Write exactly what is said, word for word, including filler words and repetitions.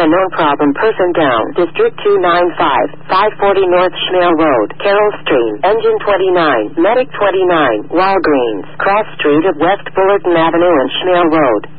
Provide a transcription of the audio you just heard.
known problem person down. District two ninety-five, five forty North Schmale Road, Carroll Stream, Engine twenty-nine, Medic twenty-nine, Walgreens, Cross Street of West Fullerton Avenue and Schmale Road.